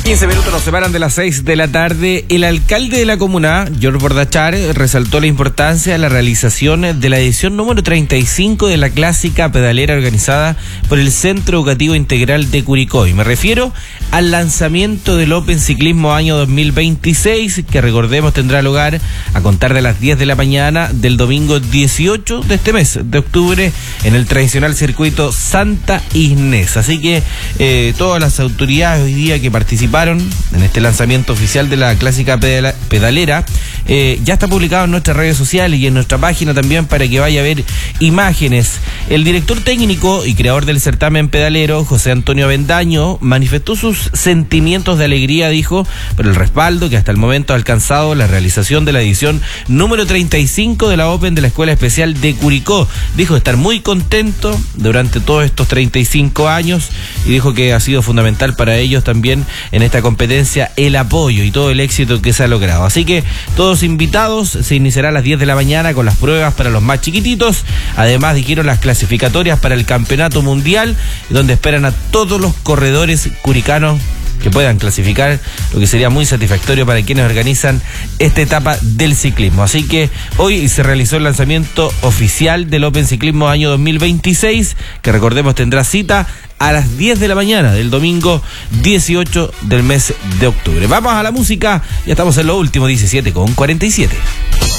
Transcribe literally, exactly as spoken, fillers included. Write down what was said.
quince minutos nos separan de las seis de la tarde. El alcalde de la comuna, George Bordachar, resaltó la importancia de la realización de la edición número treinta y cinco de la clásica pedalera organizada por el Centro Educativo Integral de Curicó. Y me refiero al lanzamiento del Open Ciclismo año dos mil veintiséis, que recordemos tendrá lugar a contar de las diez de la mañana del domingo dieciocho de este mes de octubre en el tradicional circuito Santa Inés. Así que eh, todas las autoridades hoy día que participaron en este lanzamiento oficial de la clásica pedala, pedalera eh, ya está publicado en nuestras redes sociales y en nuestra página también para que vaya a ver imágenes. El director técnico y creador del certamen pedalero, José Antonio Avendaño, manifestó sus sentimientos de alegría, dijo, por el respaldo que hasta el momento ha alcanzado la realización de la edición número treinta y cinco de la Open de la Escuela Especial de Curicó. Dijo estar muy contento durante todos estos treinta y cinco años y dijo que ha sido fundamental para ellos también en esta competencia el apoyo y todo el éxito que se ha logrado. Así que todos invitados, se iniciará a las diez de la mañana con las pruebas para los más chiquititos. Además dijeron las clasificatorias para el campeonato mundial, donde esperan a todos los corredores curicanos que puedan clasificar, lo que sería muy satisfactorio para quienes organizan esta etapa del ciclismo. Así que hoy se realizó el lanzamiento oficial del Open Ciclismo año dos mil veintiséis, que recordemos tendrá cita a las diez de la mañana del domingo dieciocho del mes de octubre. Vamos a la música, ya estamos en lo último, diecisiete con cuarenta y siete.